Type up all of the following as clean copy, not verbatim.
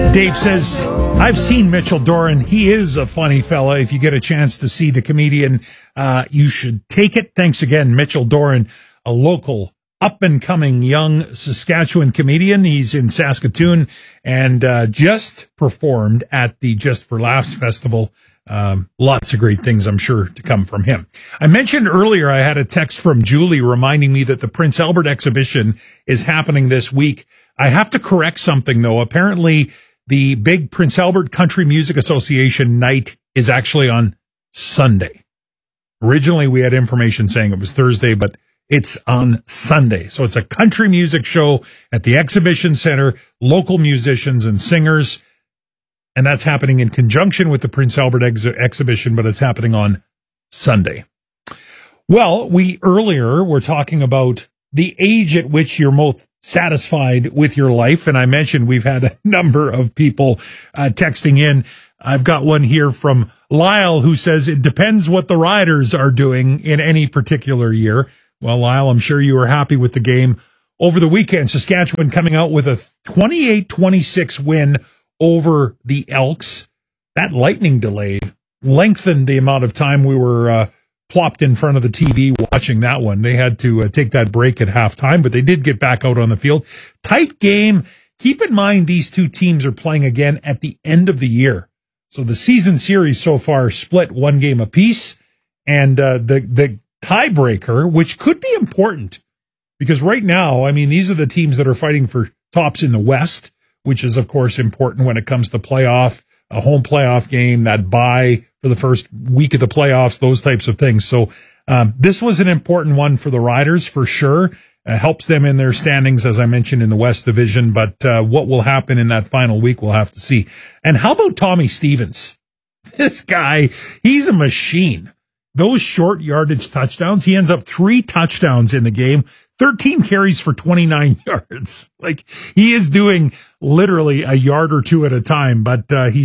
Dave says, I've seen Mitchell Doran. He is a funny fella. If you get a chance to see the comedian, you should take it. Thanks again, Mitchell Doran, a local up-and-coming young Saskatchewan comedian. He's in Saskatoon and just performed at the Just for Laughs Festival. Lots of great things, I'm sure, to come from him. I mentioned earlier I had a text from Julie reminding me that the Prince Albert exhibition is happening this week. I have to correct something, though. Apparently, the big Prince Albert Country Music Association night is actually on Sunday. Originally, we had information saying it was Thursday, but it's on Sunday. So it's a country music show at the Exhibition Center, local musicians and singers. And that's happening in conjunction with the Prince Albert exhibition, but it's happening on Sunday. Well, we earlier were talking about the age at which you're most satisfied with your life. And I mentioned we've had a number of people texting in. I've got one here from Lyle who says it depends what the Riders are doing in any particular year. Well, Lyle, I'm sure you were happy with the game over the weekend. Saskatchewan coming out with a 28-26 win over the Elks. That lightning delay lengthened the amount of time we were plopped in front of the TV watching that one. They had to take that break at halftime, but they did get back out on the field. Tight game. Keep in mind these two teams are playing again at the end of the year. So the season series so far split one game apiece, and the tiebreaker, which could be important because right now, I mean, these are the teams that are fighting for tops in the West, which is, of course, important when it comes to playoff, a home playoff game, that bye for the first week of the playoffs, those types of things. So this was an important one for the Riders for sure. Helps them in their standings, as I mentioned, in the West Division. But what will happen in that final week, we'll have to see. And how about Tommy Stevens? This guy, he's a machine. Those short yardage touchdowns, he ends up 3 touchdowns in the game, 13 carries for 29 yards. Like, he is doing literally a yard or two at a time, but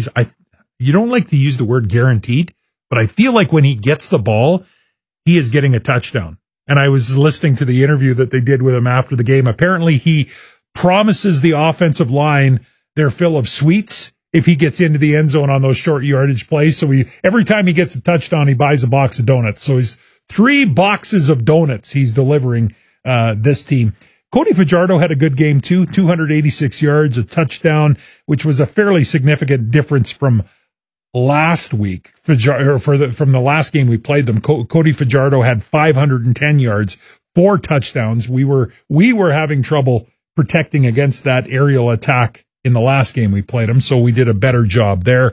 you don't like to use the word guaranteed, but I feel like when he gets the ball, he is getting a touchdown. And I was listening to the interview that they did with him after the game. Apparently, he promises the offensive line their fill of sweets if he gets into the end zone on those short yardage plays. So every time he gets a touchdown, he buys a box of donuts. So he's 3 boxes of donuts he's delivering this team. Cody Fajardo had a good game too, 286 yards, a touchdown, which was a fairly significant difference from last week. From the last game we played them, Cody Fajardo had 510 yards, 4 touchdowns. We were having trouble protecting against that aerial attack in the last game we played them, so we did a better job there.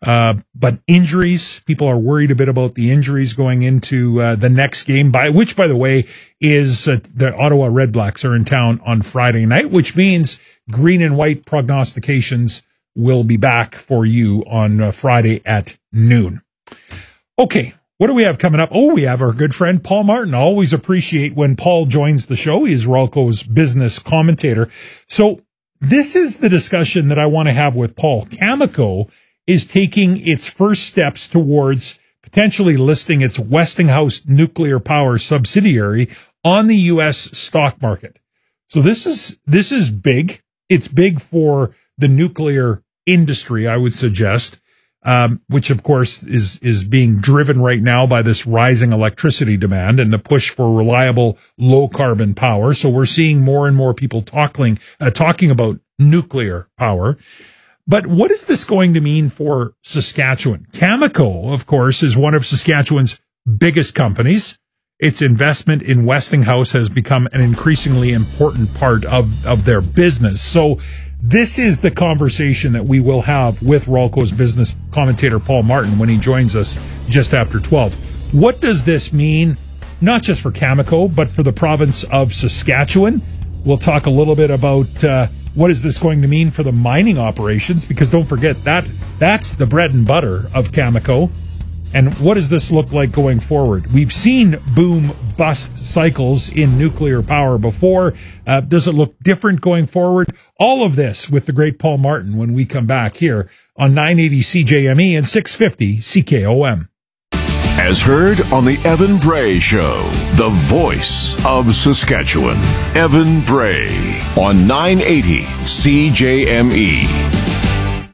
But injuries, people are worried a bit about the injuries going into the next game, which, by the way, is the Ottawa Redblacks are in town on Friday night, which means green and white prognostications will be back for you on Friday at noon. Okay, what do we have coming up? Oh, we have our good friend Paul Martin. I always appreciate when Paul joins the show. He is Ralco's business commentator. So this is the discussion that I want to have with Paul. Cameco is taking its first steps towards potentially listing its Westinghouse nuclear power subsidiary on the U.S. stock market. So this is big. It's big for the nuclear industry, I would suggest, which of course is being driven right now by this rising electricity demand and the push for reliable, low carbon power. So we're seeing more and more people talking about nuclear power. But what is this going to mean for Saskatchewan? Cameco, of course, is one of Saskatchewan's biggest companies. Its investment in Westinghouse has become an increasingly important part of their business. So this is the conversation that we will have with Ralco's business commentator Paul Martin when he joins us just after 12. What does this mean, not just for Cameco, but for the province of Saskatchewan? We'll talk a little bit about what is this going to mean for the mining operations, because don't forget that's the bread and butter of Cameco. And what does this look like going forward? We've seen boom-bust cycles in nuclear power before. Does it look different going forward? All of this with the great Paul Martin when we come back here on 980 CJME and 650 CKOM. As heard on the Evan Bray Show, the voice of Saskatchewan. Evan Bray on 980 CJME.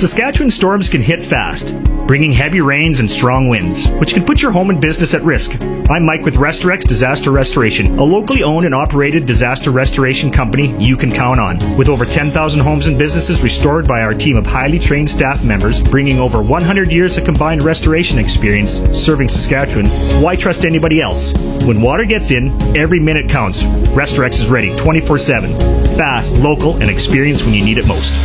Saskatchewan storms can hit fast, bringing heavy rains and strong winds, which can put your home and business at risk. I'm Mike with Restorex Disaster Restoration, a locally owned and operated disaster restoration company you can count on. With over 10,000 homes and businesses restored by our team of highly trained staff members, bringing over 100 years of combined restoration experience serving Saskatchewan, why trust anybody else? When water gets in, every minute counts. Restorex is ready 24/7. Fast, local, and experienced when you need it most.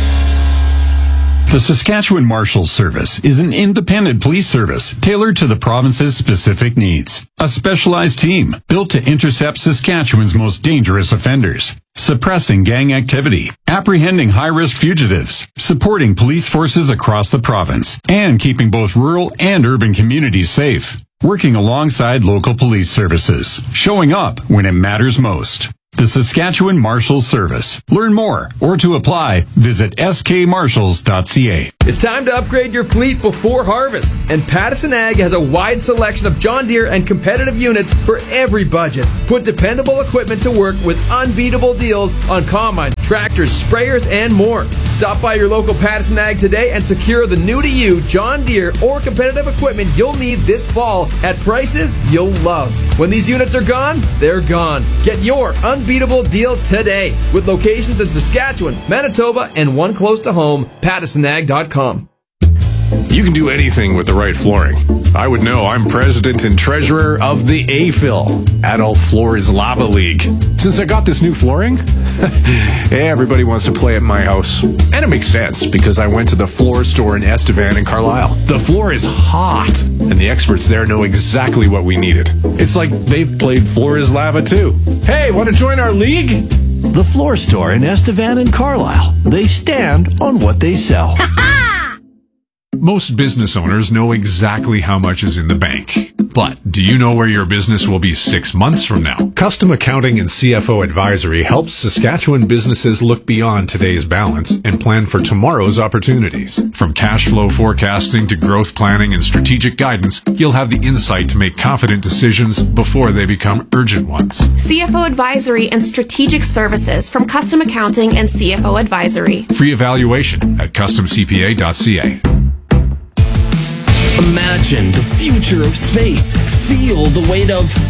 The Saskatchewan Marshals Service is an independent police service tailored to the province's specific needs. A specialized team built to intercept Saskatchewan's most dangerous offenders, suppressing gang activity, apprehending high-risk fugitives, supporting police forces across the province, and keeping both rural and urban communities safe. Working alongside local police services, showing up when it matters most. The Saskatchewan Marshals Service. Learn more or to apply, visit skmarshals.ca. It's time to upgrade your fleet before harvest, and Pattison Ag has a wide selection of John Deere and competitive units for every budget. Put dependable equipment to work with unbeatable deals on combines, tractors, sprayers, and more. Stop by your local Pattison Ag today and secure the new-to-you John Deere or competitive equipment you'll need this fall at prices you'll love. When these units are gone, they're gone. Get your unbeatable deal today with locations in Saskatchewan, Manitoba, and one close to home, PattisonAg.com. You can do anything with the right flooring. I would know. I'm president and treasurer of the AFIL, Adult Floors Lava League. Since I got this new flooring, everybody wants to play at my house. And it makes sense because I went to the floor store in Estevan and Carlisle. The floor is hot, and the experts there know exactly what we needed. It's like they've played Floor is Lava too. Hey, want to join our league? The floor store in Estevan and Carlisle. They stand on what they sell. Most business owners know exactly how much is in the bank. But do you know where your business will be 6 months from now? Custom Accounting and CFO Advisory helps Saskatchewan businesses look beyond today's balance and plan for tomorrow's opportunities. From cash flow forecasting to growth planning and strategic guidance, you'll have the insight to make confident decisions before they become urgent ones. CFO Advisory and Strategic Services from Custom Accounting and CFO Advisory. Free evaluation at customcpa.ca. Imagine the future of space. Feel the weight of